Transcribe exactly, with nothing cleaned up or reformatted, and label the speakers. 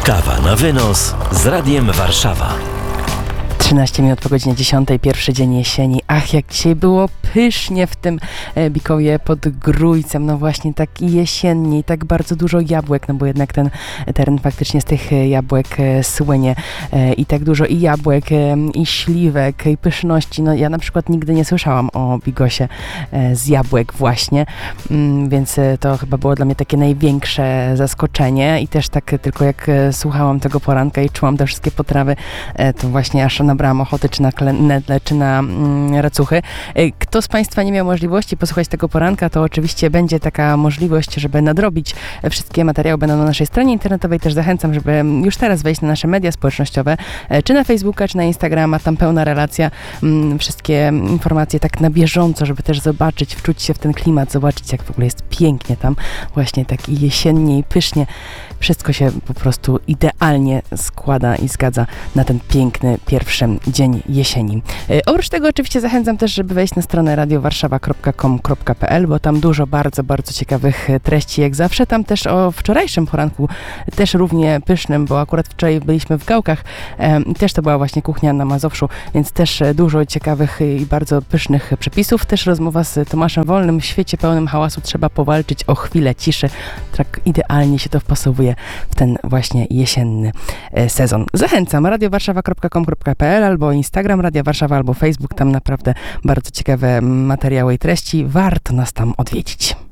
Speaker 1: Kawa na wynos z Radiem Warszawa.
Speaker 2: trzynaście minut po godzinie dziesiątej, pierwszy dzień jesieni. Ach, jak dzisiaj było pysznie w tym e, Bikowie pod Grójcem. No właśnie tak jesiennie i tak bardzo dużo jabłek, no bo jednak ten teren faktycznie z tych jabłek e, słynie. E, I tak dużo i jabłek, e, i śliwek, i pyszności. No ja na przykład nigdy nie słyszałam o bigosie e, z jabłek właśnie, mm, więc e, to chyba było dla mnie takie największe zaskoczenie i też tak tylko jak e, słuchałam tego poranka i czułam te wszystkie potrawy, e, to właśnie aż nabrałam ochoty czy na knedle, czy na mm, racuchy. Kto z Państwa nie miał możliwości posłuchać tego poranka, to oczywiście będzie taka możliwość, żeby nadrobić. Wszystkie materiały będą na naszej stronie internetowej. Też zachęcam, żeby już teraz wejść na nasze media społecznościowe, czy na Facebooka, czy na Instagrama. Tam pełna relacja, mm, wszystkie informacje tak na bieżąco, żeby też zobaczyć, wczuć się w ten klimat, zobaczyć, jak w ogóle jest pięknie tam, właśnie tak i jesiennie i pysznie. Wszystko się po prostu idealnie składa i zgadza na ten piękny pierwszy dzień jesieni. E, oprócz tego oczywiście zachęcam też, żeby wejść na stronę radio warszawa kropka com kropka p l, bo tam dużo bardzo, bardzo ciekawych treści, jak zawsze. Tam też o wczorajszym poranku, też równie pysznym, bo akurat wczoraj byliśmy w Gałkach, e, też to była właśnie kuchnia na Mazowszu, więc też dużo ciekawych i bardzo pysznych przepisów. Też rozmowa z Tomaszem Wolnym. W świecie pełnym hałasu trzeba powalczyć o chwilę ciszy. Tak idealnie się to wpasowuje w ten właśnie jesienny e, sezon. Zachęcam, radio warszawa kropka com kropka p l albo Instagram Radia Warszawa, albo Facebook. Tam naprawdę bardzo ciekawe materiały i treści. Warto nas tam odwiedzić.